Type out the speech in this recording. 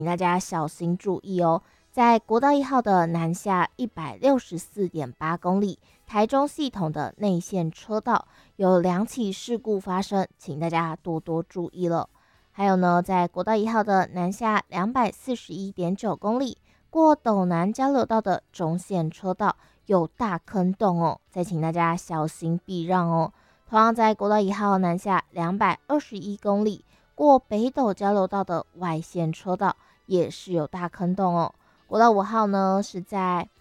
请大家小心注意哦。在国道1号的南下164.8公里，台中系统的内线车道有2起事故发生，请大家多多注意了。还有呢，在国道1号的南下241.9公里，过斗南交流道的中线车道有大坑洞哦，再请大家小心避让哦。同样在国道1号南下221公里，过北斗交流道的外线车道也是有大坑洞哦。国道5号呢是在